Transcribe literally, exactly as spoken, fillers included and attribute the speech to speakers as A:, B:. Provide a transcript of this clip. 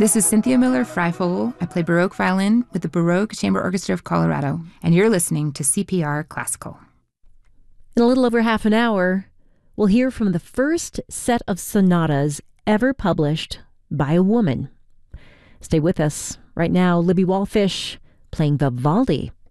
A: This is Cynthia Miller-Freifogel. I play Baroque violin with the Baroque Chamber Orchestra of Colorado, and you're listening to C P R Classical.
B: In a little over half an hour, we'll hear from the first set of sonatas ever published by a woman. Stay with us. Right now, Libby Wallfish playing Vivaldi